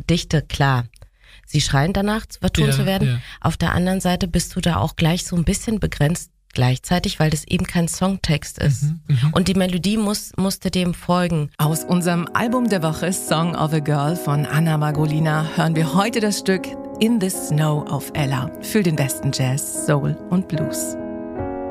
Gedichte, klar. Sie schreien danach, vertont zu werden. Ja. Auf der anderen Seite bist du da auch gleich so ein bisschen begrenzt gleichzeitig, weil das eben kein Songtext ist. Und die Melodie musste dem folgen. Aus unserem Album der Woche Song of a Girl von Anna Margolina hören wir heute das Stück In the Snow auf Ella für den besten Jazz, Soul und Blues.